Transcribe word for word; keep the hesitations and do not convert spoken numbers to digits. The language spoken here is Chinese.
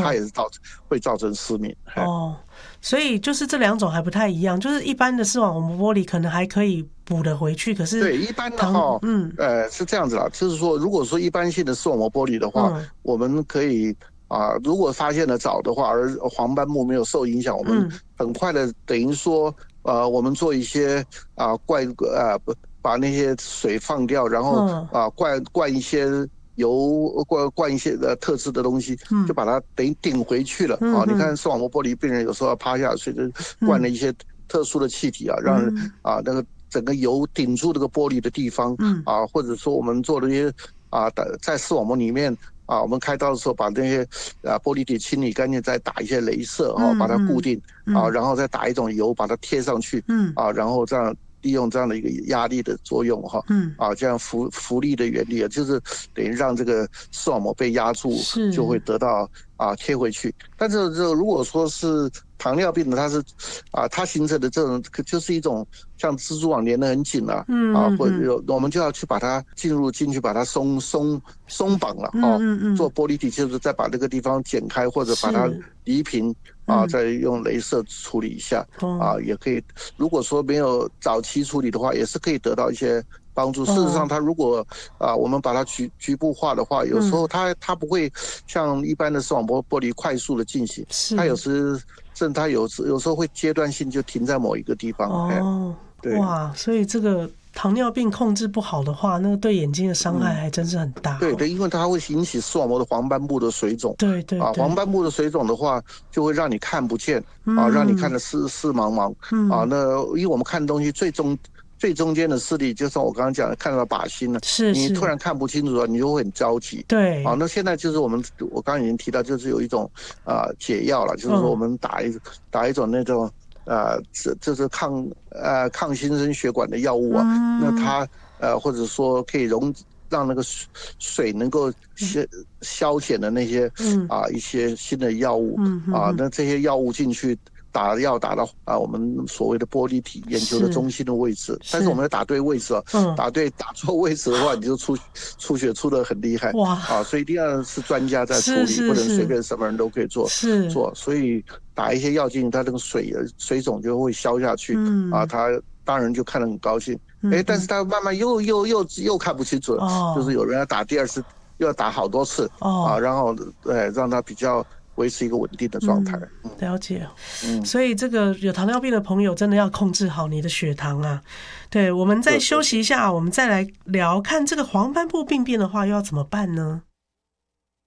它也是造会造成失明。 哦，所以就是这两种还不太一样，就是一般的视网膜玻璃可能还可以补得回去，可是对一般的话， 嗯呃是这样子啦，就是说如果说一般性的视网膜玻璃的话，嗯、我们可以啊、呃，如果发现的早的话，而黄斑部没有受影响，我们很快的等于说呃我们做一些啊、呃、灌呃把那些水放掉，然后啊、呃、灌灌一些。油灌灌一些的特制的东西，就把它等于顶回去了、嗯、啊！你看视网膜玻璃病人有时候要趴下去，就灌了一些特殊的气体啊，嗯、让啊那个整个油顶住这个玻璃的地方，嗯啊，或者说我们做的一些啊在视网膜里面啊，我们开刀的时候把那些啊玻璃体清理干净，再打一些雷射啊，把它固定、嗯、啊，然后再打一种油把它贴上去，嗯啊，然后这样。利用这样的一个压力的作用哈，嗯啊，这样浮浮力的原理啊，就是等于让这个视网膜被压住，就会得到啊贴回去。但是这如果说是糖尿病的，它是啊，它形成的这种就是一种像蜘蛛网连得很紧了，嗯啊，或者有我们就要去把它进入进去，把它松松松绑了哦，嗯嗯做玻璃体就是再把这个地方剪开或者把它移平。啊，再用雷射处理一下、嗯、啊，也可以。如果说没有早期处理的话，也是可以得到一些帮助。事实上，它如果啊，我们把它局局部化的话，有时候它它不会像一般的视网膜玻璃快速的进行，它有时甚至它有时有时候会阶段性就停在某一个地方。 哦，对，哇，所以这个。糖尿病控制不好的话，那个对眼睛的伤害还真是很大、哦嗯。 对对，因为它会引起视网膜的黄斑部的水肿。 对 对, 对啊，黄斑部的水肿的话，就会让你看不见、嗯、啊，让你看得视视茫茫、嗯、啊。那因为我们看东西最中最中间的视力，就像我刚刚讲的，看到靶心了， 是是， 你突然看不清楚了，你就会很着急。 对啊，那现在就是我们我刚刚已经提到，就是有一种啊解药了，就是说我们打一、嗯、打一种那种。呃，这这是抗呃抗新生血管的药物啊，嗯、那它呃或者说可以溶让那个水能够消消减的那些、嗯、啊一些新的药物、嗯、啊，那这些药物进去打药打到啊我们所谓的玻璃体眼球的中心的位置，是但是我们要打对位置啊，嗯、打对打错位置的话，你就出出血出得很厉害哇啊，所以一定要是专家在处理，不能随便什么人都可以做做，所以。打一些药进，它这个水水肿就会消下去，嗯、啊，他当然就看得很高兴，哎、嗯，但是他慢慢又又又又看不清楚了，哦、就是有人要打第二次，又要打好多次，哦、啊，然后呃让他比较维持一个稳定的状态。 嗯、了解，嗯，所以这个有糖尿病的朋友真的要控制好你的血糖啊。对，我们再休息一下，我们再来聊看这个黄斑部病变的话，又要怎么办呢？